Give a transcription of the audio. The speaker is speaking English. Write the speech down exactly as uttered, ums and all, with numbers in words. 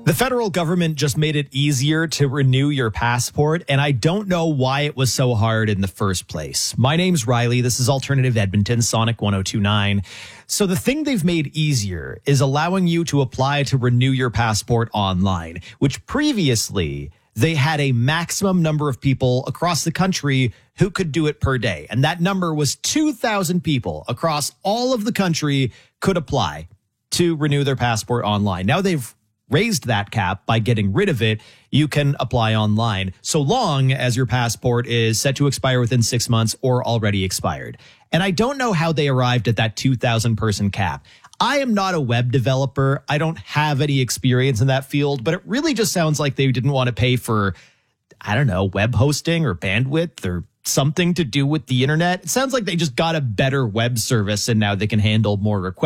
The federal government just made it easier to renew your passport, and I don't know why it was so hard in the first place. My name's Riley. This is Alternative Edmonton, Sonic one oh two point nine. So the thing they've made easier is allowing you to apply to renew your passport online, which previously they had a maximum number of people across the country who could do it per day. And that number was two thousand people across all of the country could apply to renew their passport online. Now they've raised that cap by getting rid of it. You can apply online so long as your passport is set to expire within six months or already expired. And I don't know how they arrived at that two thousand person cap. I am not a web developer. I don't have any experience in that field, but it really just sounds like they didn't want to pay for, I don't know, web hosting or bandwidth or something to do with the internet. It sounds like they just got a better web service and now they can handle more requests.